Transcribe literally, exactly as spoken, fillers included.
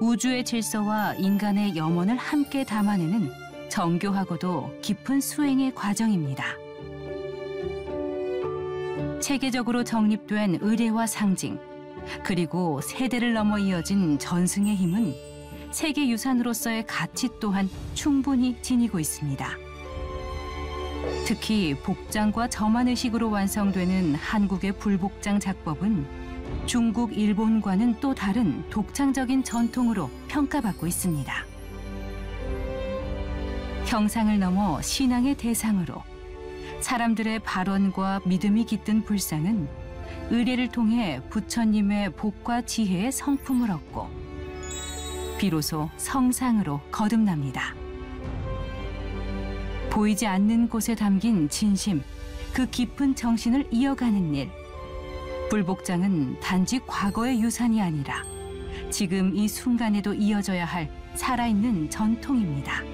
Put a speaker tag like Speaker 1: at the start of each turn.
Speaker 1: 우주의 질서와 인간의 염원을 함께 담아내는 정교하고도 깊은 수행의 과정입니다. 체계적으로 정립된 의례와 상징, 그리고 세대를 넘어 이어진 전승의 힘은 세계유산으로서의 가치 또한 충분히 지니고 있습니다. 특히 복장과 점안의식으로 완성되는 한국의 불복장 작법은 중국, 일본과는 또 다른 독창적인 전통으로 평가받고 있습니다. 형상을 넘어 신앙의 대상으로 사람들의 발언과 믿음이 깃든 불상은 의례를 통해 부처님의 복과 지혜의 성품을 얻고 비로소 성상으로 거듭납니다. 보이지 않는 곳에 담긴 진심, 그 깊은 정신을 이어가는 일. 불복장은 단지 과거의 유산이 아니라 지금 이 순간에도 이어져야 할 살아있는 전통입니다.